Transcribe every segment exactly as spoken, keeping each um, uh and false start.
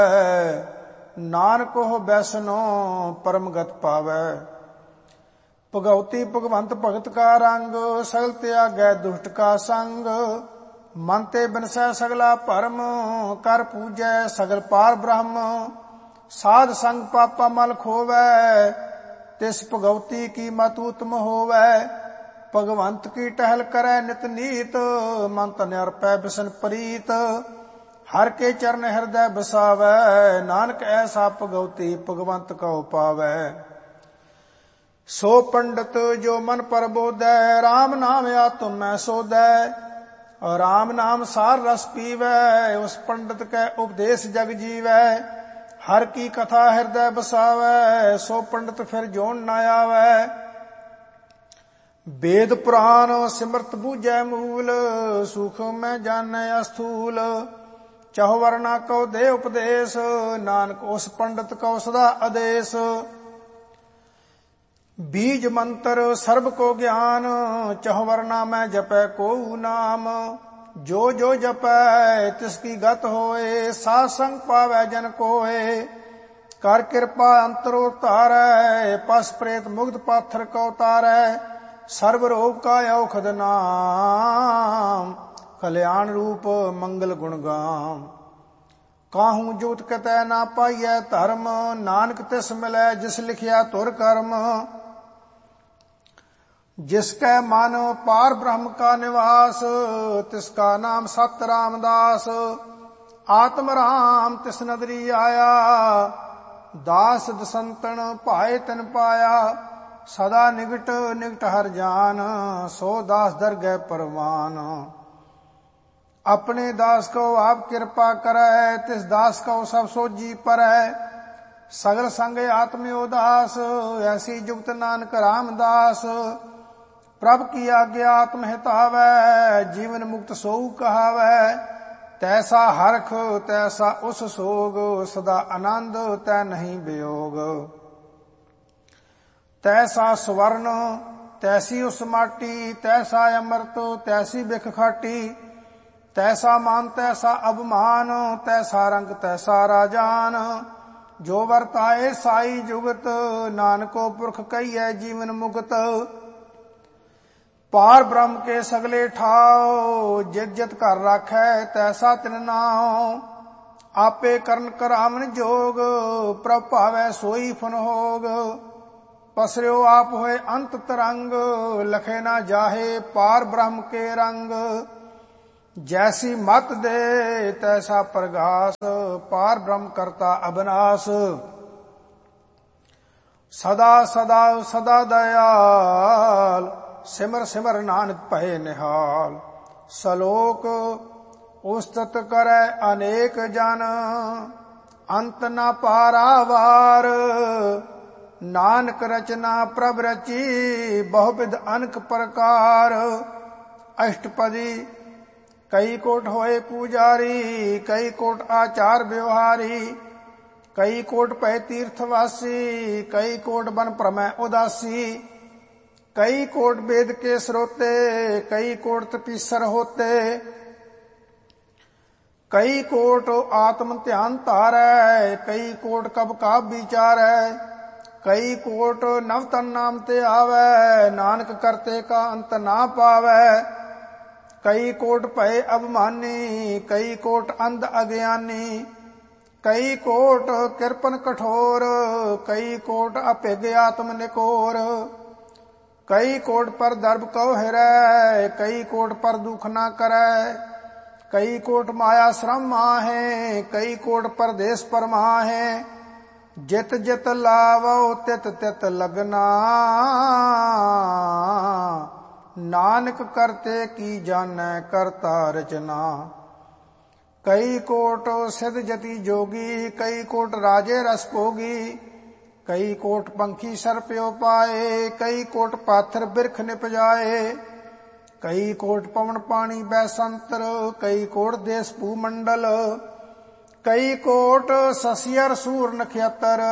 ਨਾਨਕ ਉਹ ਬੈਸਨੋ ਪਰਮਗਤ ਪਾਵੈ। ਭਗਉਤੀ ਭਗਵੰਤ ਭਗਤ ਕਾ ਰੰਗ, ਸਗਲ ਤਿਆਗੈ ਦੁਸ਼ਟ ਕਾ ਸੰਗ। ਮਨ ਤੇ ਬਿਨਸੈ ਸਗਲਾ ਭਰਮ, ਕਰ ਪੂਜੈ ਸਗਲ ਪਾਰ ਬ੍ਰਹਮ। ਸਾਧ ਸੰਗ ਪਾਪਾ ਮਲ ਖੋਵੈ, ਤਿਸ ਭਗਉਤੀ ਕੀ ਮਤ ਉਤਮ ਹੋਵੈ। ਭਗਵੰਤ ਕੀ ਟਹਿਲ ਕਰੈ ਨਿਤ ਨੀਤ, ਮਨ ਤਨ ਅਰਪੈ ਬਿਸਨ ਪ੍ਰੀਤ। ਹਰ ਕੇ ਚਰਨ ਹਿਰਦੈ ਬਸਾਵੈ, ਨਾਨਕ ਐਸਾ ਭਗਉਤੀ ਭਗਵੰਤ ਕਉ ਪਾਵੈ। ਸੋ ਪੰਡਤ ਜੋ ਮਨ ਪਰਬੋਧੈ, ਰਾਮ ਨਾਮ ਆਤਮ ਮੈਂ ਸੋਧੈ। ਰਾਮ ਨਾਮ ਸਾਰ ਰਸ ਪੀਵੈ, ਉਸ ਪੰਡਤ ਕੈ ਉਪਦੇਸ਼ ਜਗ ਜੀਵੈ। ਹਰ ਕੀ ਕਥਾ ਹਿਰਦੈ ਬਸਾਵੈ, ਸੋ ਪੰਡਤ ਫਿਰ ਜੋਨ ਨਾ ਆਵੈ। ਵੇਦ ਪੁਰਾਨ ਸਿਮਰਤ ਬੂਝੈ ਮੂਲ, ਸੁਖ ਮੈਂ ਜਾਣੈ ਅਸਥੂਲ। ਚਹੁ ਵਰਨਾ ਕਉ ਦੇ ਉਪਦੇਸ਼, ਨਾਨਕ ਉਸ ਪੰਡਤ ਕਉ ਸਦਾ ਆਦੇਸ਼। ਬੀਜ ਮੰਤਰ ਸਰਬ ਕੋ ਗਿਆਨ, ਚਹੁ ਵਰਨਾ ਮੈਂ ਜਪੈ ਕੋਊ ਨਾਮ। ਜੋ ਜੋ ਜਪੈ ਤਿਸ ਕੀ ਗਤ ਹੋਏ, ਸਾਧ ਸੰਗ ਪਾਵੈ ਜਨ ਕੋਏ। ਕਰ ਕਿਰਪਾ ਅੰਤਰੋ ਧਾਰੈ, ਪਸ ਪ੍ਰੇਤ ਮੁਗਧ ਪਾਥਰ ਕਉ ਤਾਰੈ। ਸਰਬ ਰੋਗ ਕਾ ਔਖਦ ਨਾਮ, ਕਲਿਆਣ ਰੂਪ ਮੰਗਲ ਗੁਣ ਗਾਮ। ਕਾਹੂ ਜੋਤ ਕਤੈ ਨਾ ਪਾਈਐ ਧਰਮ, ਨਾਨਕ ਤਿਸ ਮਿਲੈ ਜਿਸ ਲਿਖਿਆ ਤੁਰ ਕਰਮ। जिसकै मन पार ब्रह्म का निवास, तिसका नाम सत रामदास। आत्म राम तिस नदरी आया, दास दसंतन पाए तिन पाया। सदा निगट निगट हर जान, सो दास दरगह परवान। अपने दास को आप कृपा करै, तिस दास को सब सोजी परै। सगल संग आत्म उदास, ऐसी जुगत नानक रामदास। प्रभ की आज्ञा आत्म हितावै, जीवन मुक्त सोऊ कहावै। तैसा हरख तैसा उस सोग, सदा आनंद तै नहीं वियोग। तैसा स्वर्ण तैसी उस माटी, तैसा अमृत तैसी बिख खाटी। तैसा मान तैसा अभिमान, तैसा रंग तैसा राजान। जो वर्ताए साई जुगत, नानको पुरख कहिए जीवन मुक्त। पार ब्रह्म के सगले ठाओ, जित जित कर राखै तैसा तिन नाओ। आपे करन करावन जोग, प्रभ भावै सोई फन होग। पसर्यो आप होए अंत तरंग, लखे ना जाहे पार ब्रह्म के रंग। जैसी मत दे तैसा प्रगास, पार ब्रह्म करता अविनाश। सदा सदा सदा दयाल, सिमर सिमर नानक भय निहाल। सलोक उस्तत करै अनेक जन, अंत न पारावार। नानक रचना प्रभ रची, बहुविध अनक प्रकार। अष्टपदी कई कोट होए पूजारी, कई कोट आचार व्यवहारी। कई कोट पै तीर्थवासी, कई कोट बन प्रमय उदासी। कई कोट वेद के स्रोते, कई कोट तपीसर होते। कई कोट आत्म ध्यान तारै, कई कोट कब का विचारै। कई कोट नवतन नाम ते आवै, नानक करते का अंत ना पावै। कई कोट भय अभिमानी, कई कोट अंध अज्ञानी। कई कोट कृपन कठोर, कई कोट अभिज्ञ आत्म निकोर। कई कोट पर दर्भ कहो हिरै, कई कोट पर दुख ना करै। कई कोट माया श्रम माहे, कई कोट परदेश परमाहे। जित जित लावो तित तित लगना, नानक करते की जानै करता रचना। कई कोट सिद्ध जति जोगी, कई कोट राजे रस भोगी। कई कोट पंखी सर्प्यो पाए, कई कोट पाथर बिरख निपजाए। कई कोट पवन पानी बैसंतर, कई कोट देश भूमंडल। कई कोट ससियर सूर नक्षत्र,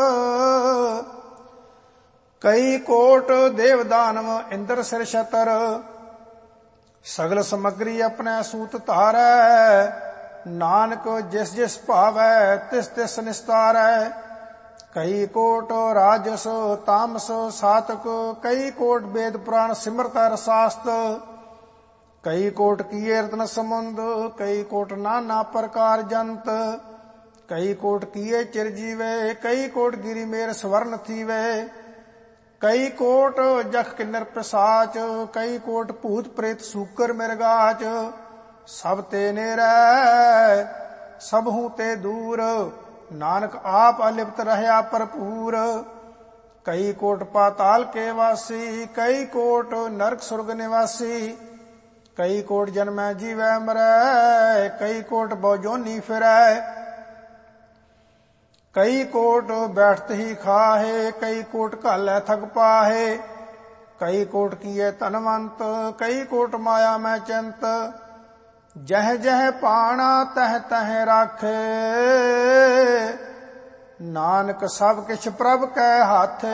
कई कोट देव दानव इंद्र सिर छतर। सगल समग्री अपने सूत धारै, ਨਾਨਕ ਜਿਸ ਜਿਸ ਭਾਵੈ ਤਿਸ ਤਿਸ ਨਿਸਤਾਰੈ। ਕਈ ਕੋਟ ਰਾਜਸ ਤਾਮਸ ਸਾਤਕ, ਕਈ ਕੋਟ ਵੇਦ ਪੁਰਾਣ ਸਿਮਰਤ ਰਸਾਸਤ। ਕਈ ਕੋਟ ਕੀਏ ਰਤਨ ਸਮੁੰਦ, ਕਈ ਕੋਟ ਨਾਨਾ ਪ੍ਰਕਾਰ ਜੰਤ। ਕਈ ਕੋਟ ਕੀਏ ਚਿਰ ਜੀਵੇ, ਕਈ ਕੋਟ ਗਿਰੀ ਮੇਰ ਸਵਰਨ ਥੀਵੇ। ਕਈ ਕੋਟ ਜਖ ਕਿੰਨਰ ਪਿਸਾਚ, ਕਈ ਕੋਟ ਭੂਤ ਪ੍ਰੇਤ ਸੂਕਰ ਮਿਰਗਾਚ। ਸਭ ਤੇ ਨੇਰੈ ਸਭਹੂ ਤੇ ਦੂਰ, ਨਾਨਕ ਆਪ ਅਲਿਪਤ ਰਹਿਆ ਭਰਪੂਰ। ਕਈ ਕੋਟ ਪਾਤਾਲ ਕੇ ਵਾਸੀ, ਕਈ ਕੋਟ ਨਰਕ ਸੁਰਗ ਨਿਵਾਸੀ। ਕਈ ਕੋਟ ਜਨਮੈ ਜੀਵੈ ਮਰੈ, ਕਈ ਕੋਟ ਬਹੁ ਜੋਨੀ ਫਿਰੈ। ਕਈ ਕੋਟ ਬੈਠਤ ਹੀ ਖਾਹੇ, ਕਈ ਕੋਟ ਘਾਲੈ ਥਕ ਪਾਹੇ। ਕਈ ਕੋਟ ਕੀਏ ਧਨਵੰਤ, ਕਈ ਕੋਟ ਮਾਇਆ ਮੈਂ ਚਿੰਤ। ਜਹ ਜਹ ਪਾਣਾ ਤਹ ਤਹ ਰਾਖੇ, ਨਾਨਕ ਸਭ ਕਿਛ ਪ੍ਰਭ ਕੈ ਹਾਥੇ।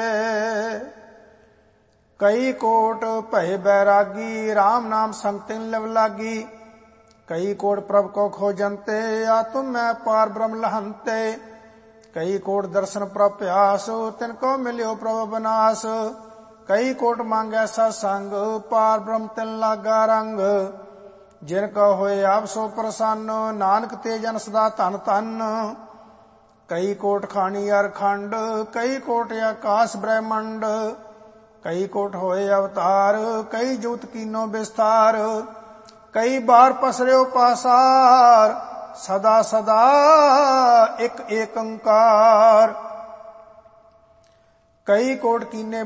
ਕਈ ਕੋਟ ਭਏ ਬੈਰਾਗੀ, RAM ਨਾਮ ਸੰਗ ਤਿਨ ਲਵ ਲਾਗੀ। ਕਈ ਕੋਟ ਪ੍ਰਭ ਕੋ ਖੋਜੰਤੇ, ਆਤਮ ਮੈਂ ਪਾਰ ਬ੍ਰਹਮ ਲਹੰਤੇ। ਕਈ ਕੋਟ ਦਰਸ਼ਨ ਪ੍ਰਭ ਪਿਆਸ, ਤਿਨ ਕੋ ਮਿਲਿਓ ਪ੍ਰਭ ਬਨਾਸ। ਕਈ ਕੋਟ ਮੰਗੈ ਸਤ ਸੰਗ, ਪਾਰ ਬ੍ਰਹਮ ਤਿਨ ਲਾਗਾ ਰੰਗ। ਜਿਨ ਕੋ ਹੋਏ ਆਪ ਸੋ ਪ੍ਰਸੰਨ, ਨਾਨਕ ਤੇ ਜਨ ਸਦਾ ਧਨ ਧਨ। ਕਈ ਕੋਟ ਖਾਣੀ ਅਰ ਖੰਡ, ਕਈ ਕੋਟ ਆਕਾਸ ਬ੍ਰਹਮੰਡ। ਕਈ ਕੋਟ ਹੋਏ ਅਵਤਾਰ, ਕਈ ਜੂਤ ਕੀਨੋ ਵਿਸਥਾਰ। ਕਈ ਬਾਰ ਪਸਰਿਓ ਪਾਸਾਰ, ਸਦਾ ਸਦਾ ਇੱਕ ਏਕੰਕਾਰ। ਕਈ ਕੋਟ ਕੀਨੇ